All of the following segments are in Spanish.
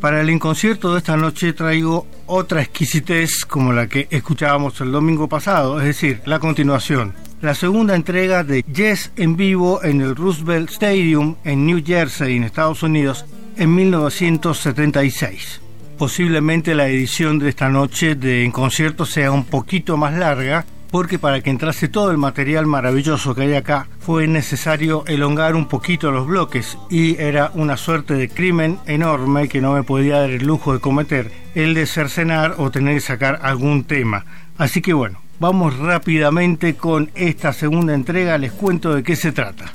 Para el inconcierto de esta noche traigo otra exquisitez como la que escuchábamos el domingo pasado, es decir, la continuación. La segunda entrega de Yes en vivo en el Roosevelt Stadium en New Jersey, en Estados Unidos, en 1976. Posiblemente la edición de esta noche de En Concierto sea un poquito más larga, porque para que entrase todo el material maravilloso que hay acá, fue necesario elongar un poquito los bloques, y era una suerte de crimen enorme que no me podía dar el lujo de cometer, el de cercenar o tener que sacar algún tema. Así que bueno, vamos rápidamente con esta segunda entrega, les cuento de qué se trata.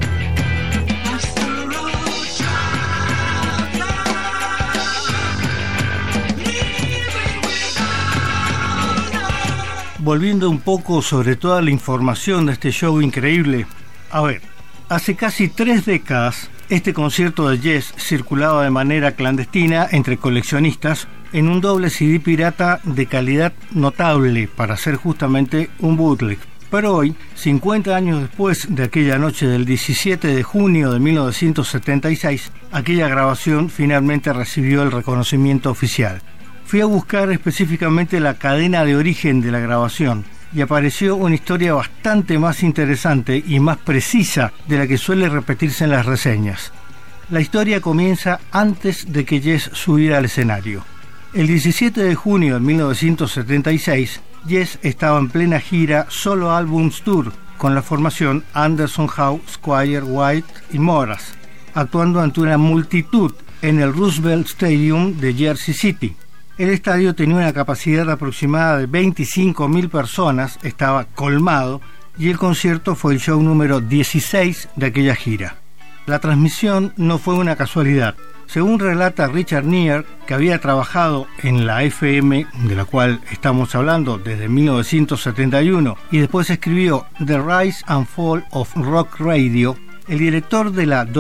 Volviendo un poco sobre toda la información de este show increíble, a ver, hace casi 3 décadas este concierto de Yes circulaba de manera clandestina entre coleccionistas en un doble CD pirata de calidad notable para hacer justamente un bootleg. Pero hoy, 50 años después de aquella noche del 17 de junio de 1976, aquella grabación finalmente recibió el reconocimiento oficial. Fui a buscar específicamente la cadena de origen de la grabación y apareció una historia bastante más interesante y más precisa de la que suele repetirse en las reseñas. La historia comienza antes de que Yes subiera al escenario. El 17 de junio de 1976, Yes estaba en plena gira Solo Albums Tour con la formación Anderson, Howe, Squire, White y Moraz, actuando ante una multitud en el Roosevelt Stadium de Jersey City. El estadio tenía una capacidad aproximada de 25.000 personas, estaba colmado, y el concierto fue el show número 16 de aquella gira. La transmisión no fue una casualidad. Según relata Richard Neer, que había trabajado en la FM, de la cual estamos hablando desde 1971, y después escribió The Rise and Fall of Rock Radio, el director de la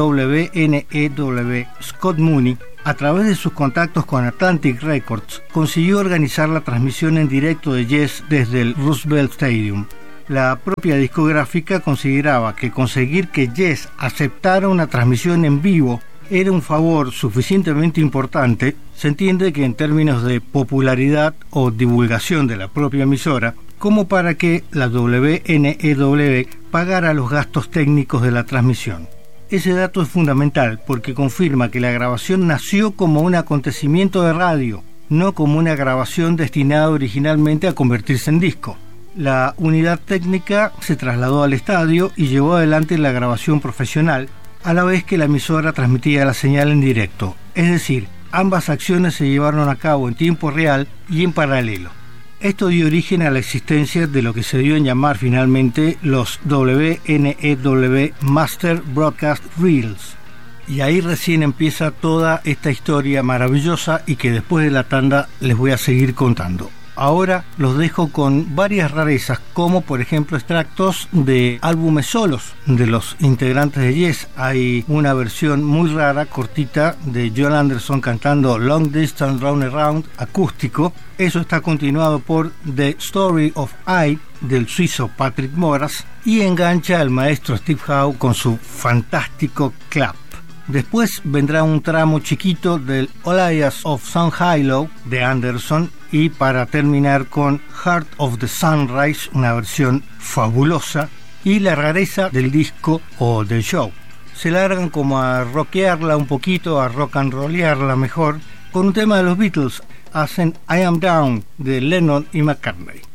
WNEW, Scott Mooney, a través de sus contactos con Atlantic Records, consiguió organizar la transmisión en directo de Yes desde el Roosevelt Stadium. La propia discográfica consideraba que conseguir que Yes aceptara una transmisión en vivo era un favor suficientemente importante. Se entiende que en términos de popularidad o divulgación de la propia emisora, como para que la WNEW pagara los gastos técnicos de la transmisión. Ese dato es fundamental porque confirma que la grabación nació como un acontecimiento de radio, no como una grabación destinada originalmente a convertirse en disco. La unidad técnica se trasladó al estadio y llevó adelante la grabación profesional, a la vez que la emisora transmitía la señal en directo. Es decir, ambas acciones se llevaron a cabo en tiempo real y en paralelo. Esto dio origen a la existencia de lo que se dio en llamar finalmente los WNEW Master Broadcast Reels. Y ahí recién empieza toda esta historia maravillosa y que después de la tanda les voy a seguir contando. Ahora los dejo con varias rarezas, como por ejemplo extractos de álbumes solos de los integrantes de Yes. Hay una versión muy rara, cortita, de John Anderson cantando Long Distance Runaround acústico. Eso está continuado por The Story of I del suizo Patrick Moraz y engancha al maestro Steve Howe con su fantástico clap. Después vendrá un tramo chiquito del Alias of Sun Hilo de Anderson y para terminar con Heart of the Sunrise, una versión fabulosa, y la rareza del disco o del show. Se largan como a rockearla un poquito, a rock and rollearla mejor, con un tema de los Beatles. Hacen I Am Down de Lennon y McCartney.